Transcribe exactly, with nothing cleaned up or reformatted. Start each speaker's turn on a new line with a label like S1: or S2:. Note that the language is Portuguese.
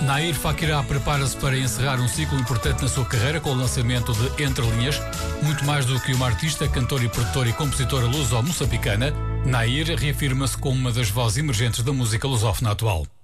S1: Nair Fakirá prepara-se para encerrar um ciclo importante na sua carreira com o lançamento de Entre Linhas. Muito mais do que uma artista, cantora e produtora e compositora luso-moçambicana, Nair reafirma-se como uma das vozes emergentes da música lusófona atual.